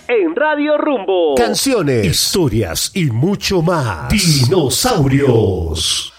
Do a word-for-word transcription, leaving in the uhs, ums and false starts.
en Radio Rumbo. Canciones, historias y mucho más. Dinosaurios.